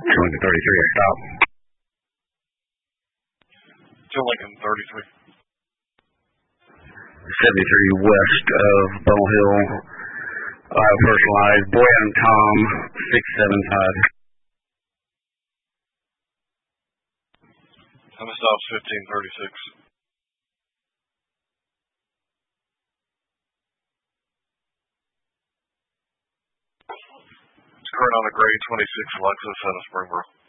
233, stop. To Lincoln 33. 73 west of Bull Hill. Personalized. Boy and Tom, 675. I'm stop 1536. Current on a grade 26 Lexus out of Springboro.